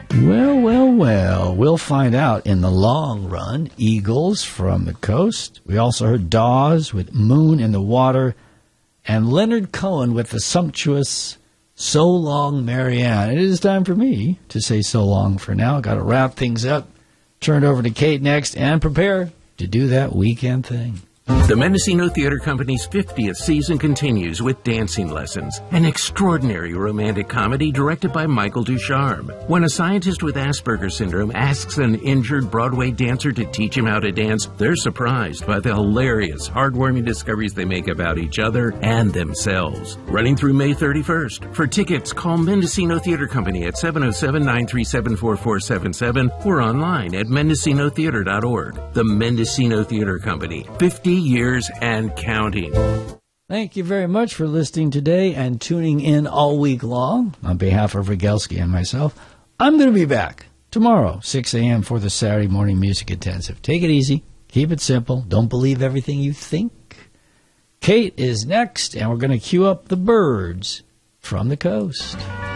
Well, well, well. We'll find out in the long run. Eagles from the coast. We also heard Dawes with Moon in the Water. And Leonard Cohen with the sumptuous So Long, Marianne. It is time for me to say so long for now. Got to wrap things up. Turn it over to Kate next and prepare to do that weekend thing. The Mendocino Theater Company's 50th season continues with Dancing Lessons, an extraordinary romantic comedy directed by Michael Ducharme. When a scientist with Asperger's syndrome asks an injured Broadway dancer to teach him how to dance, they're surprised by the hilarious, heartwarming discoveries they make about each other and themselves. Running through May 31st. For tickets, call Mendocino Theater Company at 707-937-4477 or online at mendocinotheater.org. The Mendocino Theater Company, 50 years and counting. Thank you very much for listening today and tuning in all week long. On behalf of Rogalski and myself, I'm going to be back tomorrow, 6 a.m. for the Saturday Morning Music Intensive. Take it easy. Keep it simple. Don't believe everything you think. Kate is next, and we're going to cue up the Birds from the coast.